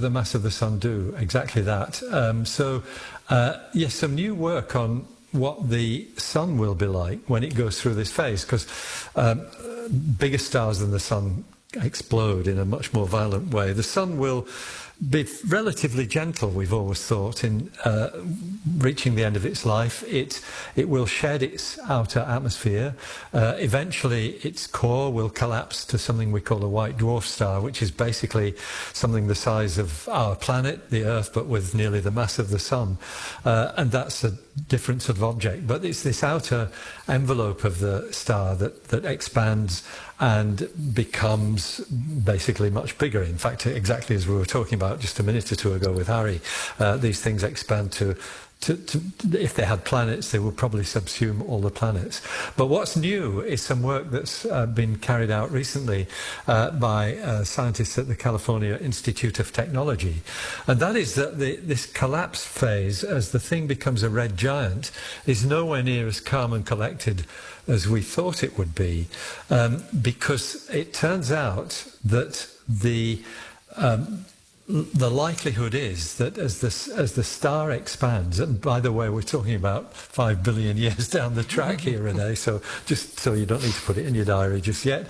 the mass of the sun do exactly that. Yes, some new work on what the sun will be like when it goes through this phase, because bigger stars than the sun explode in a much more violent way. The sun will be relatively gentle, we've always thought, in reaching the end of its life. It will shed its outer atmosphere. Eventually, its core will collapse to something we call a white dwarf star, which is basically something the size of our planet, the Earth, but with nearly the mass of the sun. And that's a different sort of object. But it's this outer envelope of the star that expands and becomes basically much bigger. In fact, exactly as we were talking about just a minute or two ago with Harry, these things expand to if they had planets, they would probably subsume all the planets. But what's new is some work that's been carried out recently by scientists at the California Institute of Technology. And that is that this collapse phase, as the thing becomes a red giant, is nowhere near as calm and collected as we thought it would be, because it turns out that the likelihood is that as the star expands, and by the way, we're talking about 5 billion years down the track here, Renee, so just so you don't need to put it in your diary just yet,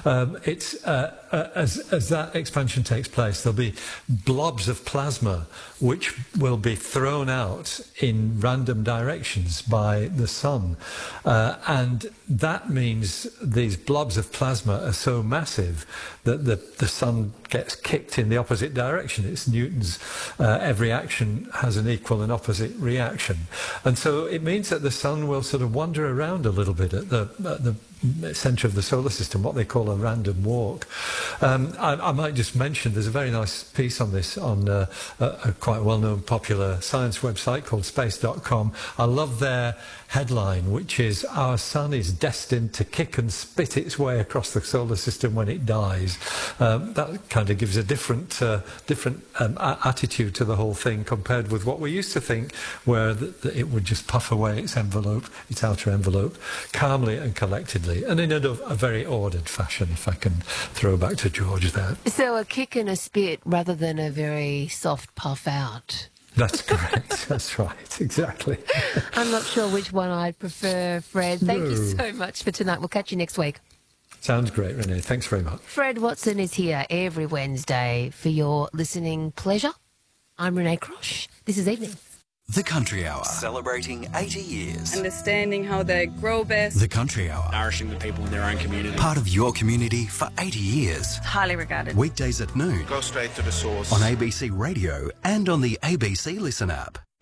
as that expansion takes place, there'll be blobs of plasma which will be thrown out in random directions by the sun. And that means these blobs of plasma are so massive that the sun gets kicked in the opposite direction. It's Newton's every action has an equal and opposite reaction. And so it means that the sun will sort of wander around a little bit at the centre of the solar system, what they call a random walk. I might just mention there's a very nice piece on this on a quite well-known popular science website called space.com. I love their headline, which is "Our sun is destined to kick and spit its way across the solar system when it dies." That kind of gives a different attitude to the whole thing compared with what we used to think, where it would just puff away its outer envelope, calmly and collectedly, and in a very ordered fashion, if I can throw back to George there. So a kick and a spit rather than a very soft puff out. That's correct. That's right. Exactly. I'm not sure which one I'd prefer, Fred. Thank you so much for tonight. We'll catch you next week. Sounds great, Renee. Thanks very much. Fred Watson is here every Wednesday for your listening pleasure. I'm Renee Crosh. This is Evening. The Country Hour, celebrating 80 years. Understanding how they grow best. The Country Hour, nourishing the people in their own community. part of your community for 80 years. Highly regarded. Weekdays at noon. Go straight to the source. On ABC Radio and on the ABC Listen app.